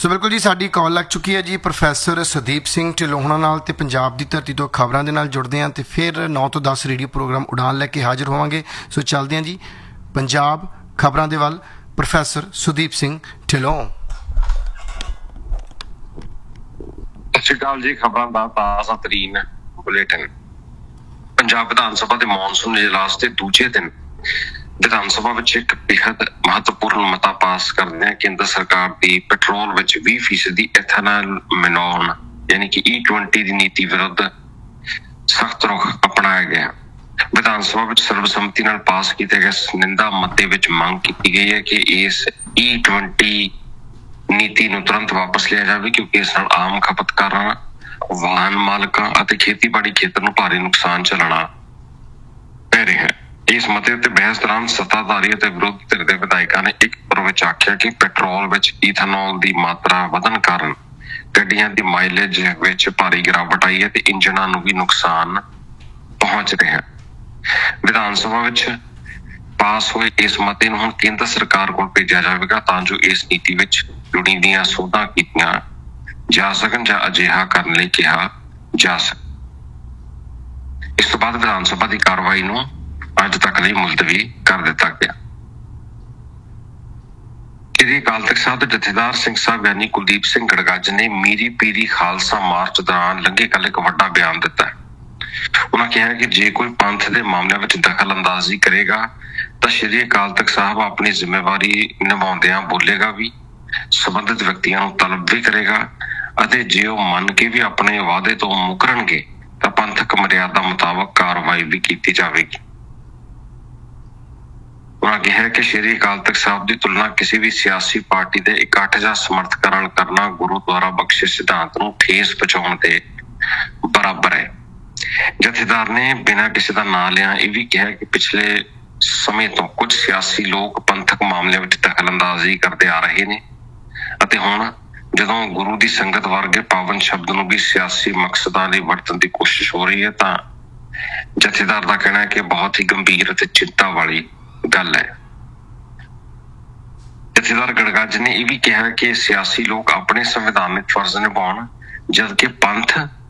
ਸੋ ਬਿਲਕੁਲ ਜੀ, ਸਾਡੀ ਕਾਲ ਲੱਗ ਚੁੱਕੀ ਹੈ ਜੀ ਪ੍ਰੋਫੈਸਰ ਸੁਦੀਪ ਸਿੰਘ ਢਿੱਲੋਂ ਹੋਣਾ ਨਾਲ, ਤੇ ਪੰਜਾਬ ਦੀ ਧਰਤੀ ਤੋਂ ਖਬਰਾਂ ਦੇ ਨਾਲ ਜੁੜਦੇ ਹਾਂ ਤੇ ਫਿਰ 9 ਤੋਂ 10 ਰੇਡੀਓ ਪ੍ਰੋਗਰਾਮ ਉਡਾਨ ਲੈ ਕੇ ਹਾਜ਼ਰ ਹੋਵਾਂਗੇ। ਸੋ ਚੱਲਦੇ ਹਾਂ ਜੀ ਪੰਜਾਬ ਖਬਰਾਂ ਦੇ ਵੱਲ। ਪ੍ਰੋਫੈਸਰ ਸੁਦੀਪ ਸਿੰਘ ਢਿੱਲੋਂ। ਸਤਿ ਸ਼੍ਰੀ ਅਕਾਲ ਜੀ। ਖਬਰਾਂ ਦਾ ਤਾਜ਼ਾ ਤਰੀਨ ਬੁਲੇਟਿਨ। ਪੰਜਾਬ ਵਿਧਾਨ ਸਭਾ ਦੇ ਮੌਨਸੂਨ ਇਜਲਾਸ ਦੇ ਦੂਜੇ ਦਿਨ ਵਿਧਾਨ ਸਭਾ ਵਿੱਚ ਇੱਕ ਬੇहद ਮਹੱਤਵਪੂਰਨ ਮਤਾ ਪਾਸ ਕਰਦਿਆਂ ਕੇਂਦਰ ਸਰਕਾਰ ਦੀ ਪੈਟਰੋਲ ਵਿੱਚ 20% ਐਥੇਨॉल ਮਿਲਾਉਣ ਯਾਨੀ ਕਿ E20 ਦੀ ਨੀਤੀ ਵਿਰੁੱਧ ਸਖਤ ਰੁਖ ਅਪਣਾਇਆ ਗਿਆ। ਵਿਧਾਨ ਸਭਾ ਵਿੱਚ ਸਰਬਸੰਮਤੀ ਨਾਲ ਪਾਸ ਕੀਤੇ ਗਏ ਨਿੰਦਾ ਮਤੇ ਵਿੱਚ ਮੰਗ ਕੀਤੀ ਗਈ ਹੈ ਕਿ ਇਸ E20 ਨੀਤੀ ਨੂੰ ਤੁਰੰਤ ਵਾਪਸ ਲਿਆ ਜਾਵੇ, ਕਿਉਂਕਿ ਇਸ ਨਾਲ ਆਮ ਖਪਤਕਾਰਾਂ, ਵਾਹਨ ਮਾਲਕਾਂ ਅਤੇ ਖੇਤੀਬਾੜੀ ਖੇਤਰ ਨੂੰ ਭਾਰੀ ਨੁਕਸਾਨ ਝੱਲਣਾ ਪੈ ਰਿਹਾ ਹੈ। ਇਸ ਮਤੇ ਉੱਤੇ ਬਹਿਸ ਦੌਰਾਨ ਸੱਤਾਧਾਰੀ ਅਤੇ ਵਿਰੋਧੀ ਧਿਰ ਦੇ ਵਿਧਾਇਕਾਂ ਨੇ ਇੱਕ ਸੁਰ ਵਿੱਚ ਆਖਿਆ ਕਿ ਪੈਟਰੋਲ ਵਿੱਚ ਈਥਾਨੋਲ ਦੀ ਮਾਤਰਾ ਵਧਣ ਕਾਰਨ ਗੱਡੀਆਂ ਦੀ ਮਾਈਲੇਜ ਵਿੱਚ ਭਾਰੀ ਗਿਰਾਵਟ ਆਈ ਹੈ ਤੇ ਇੰਜਣਾਂ ਨੂੰ ਵੀ ਨੁਕਸਾਨ ਪਹੁੰਚ ਰਿਹਾ। ਵਿਧਾਨ ਸਭਾ ਵਿੱਚ ਪਾਸ ਹੋਏ ਇਸ ਮਤੇ ਨੂੰ ਹੁਣ ਕੇਂਦਰ ਸਰਕਾਰ ਕੋਲ ਭੇਜਿਆ ਜਾਵੇਗਾ ਤਾਂ ਜੋ ਇਸ ਨੀਤੀ ਵਿੱਚ ਲੋੜੀਂਦੀਆਂ ਸੋਧਾਂ ਕੀਤੀਆਂ ਜਾ ਸਕਣ ਜਾਂ ਅਜਿਹਾ ਕਰਨ ਲਈ ਕਿਹਾ ਜਾ ਸਕੇ। ਇਸ ਤੋਂ ਬਾਅਦ ਵਿਧਾਨ ਸਭਾ ਦੀ ਕਾਰਵਾਈ ਨੂੰ ਅੱਜ ਤੱਕ ਲਈ ਮੁਲਤਵੀ ਕਰ ਦਿੱਤਾ ਗਿਆ। ਸ਼੍ਰੀ ਅਕਾਲ ਤਖ਼ਤ ਸਾਹਿਬ ਦੇ ਜਥੇਦਾਰ ਸਿੰਘ ਸਾਹਿਬ ਯਾਨੀ ਕੁਲਦੀਪ ਸਿੰਘ ਗੜਗੱਜ ਨੇ ਮੀਰੀ ਪੀਰੀ ਖਾਲਸਾ ਮਾਰਚ ਦੌਰਾਨ ਲੰਘੇ ਕੱਲ ਇੱਕ ਵੱਡਾ ਬਿਆਨ ਦਿੱਤਾ ਹੈ। ਉਹਨਾਂ ਕਿਹਾ ਕਿ ਜੇ ਕੋਈ ਪੰਥ ਦੇ ਮਾਮਲਿਆਂ ਵਿੱਚ ਦਖਲ ਅੰਦਾਜ਼ੀ ਕਰੇਗਾ ਤਾਂ ਸ਼੍ਰੀ ਅਕਾਲ ਤਖ਼ਤ ਸਾਹਿਬ ਆਪਣੀ ਜ਼ਿੰਮੇਵਾਰੀ ਨਿਭਾਉਂਦਿਆਂ ਬੋਲੇਗਾ ਵੀ, ਸੰਬੰਧਿਤ ਵਿਅਕਤੀਆਂ ਨੂੰ ਤਲਬ ਵੀ ਕਰੇਗਾ ਅਤੇ ਜੇ ਉਹ ਮੰਨ ਕੇ ਵੀ ਆਪਣੇ ਵਾਅਦੇ ਤੋਂ ਮੁਕਰਨਗੇ ਤਾਂ ਪੰਥਕ ਮਰਿਆਦਾ ਮੁਤਾਬਕ ਕਾਰਵਾਈ ਵੀ ਕੀਤੀ ਜਾਵੇਗੀ। ਉਹਨਾਂ ਕਿਹਾ ਕਿ ਸ਼੍ਰੀ ਅਕਾਲ ਤਖ਼ਤ ਸਾਹਿਬ ਦੀ ਤੁਲਨਾ ਕਿਸੇ ਵੀ ਸਿਆਸੀ ਪਾਰਟੀ ਦੇ ਇਕੱਠ ਜਾਂ ਸਮਰਥਕਰਨ ਕਰਨਾ ਗੁਰੂ ਦੁਆਰਾ ਬਖਸ਼ੇ ਸਿਧਾਂਤ ਨੂੰ ਠੇਸ ਪਹੁੰਚਾਉਣ ਦੇ ਬਰਾਬਰ ਹੈ। ਜਥੇਦਾਰ ਨੇ ਬਿਨਾਂ ਕਿਸੇ ਦਾ ਨਾਂ ਲਿਆ ਇਹ ਵੀ ਕਿਹਾ ਕਿ ਪਿਛਲੇ ਸਮੇਂ ਤੋਂ ਕੁਝ ਸਿਆਸੀ ਲੋਕ ਪੰਥਕ ਮਾਮਲਿਆਂ ਵਿੱਚ ਦਖਲ ਅੰਦਾਜ਼ੀ ਕਰਦੇ ਆ ਰਹੇ ਨੇ ਅਤੇ ਹੁਣ ਜਦੋਂ ਗੁਰੂ ਦੀ ਸੰਗਤ ਵਰਗੇ ਪਾਵਨ ਸ਼ਬਦ ਨੂੰ ਵੀ ਸਿਆਸੀ ਮਕਸਦਾਂ ਲਈ ਵਰਤਣ ਦੀ ਕੋਸ਼ਿਸ਼ ਹੋ ਰਹੀ ਹੈ ਤਾਂ ਜਥੇਦਾਰ ਦਾ ਕਹਿਣਾ ਹੈ ਕਿ ਬਹੁਤ ਹੀ ਗੰਭੀਰ ਅਤੇ ਚਿੰਤਾ ਵਾਲੀ ਗੱਲ ਹੈ। ਜਥੇਦਾਰ ਗੜਗੱਜ ਨੇ ਇਹ ਵੀ ਕਿਹਾ ਕਿ ਸਿਆਸੀ ਲੋਕ ਆਪਣੇ ਸੰਵਿਧਾਨਿਕ ਫਰਜ਼ ਨਿਭਾਉਣ ਜਦਕਿ ਪੰਥ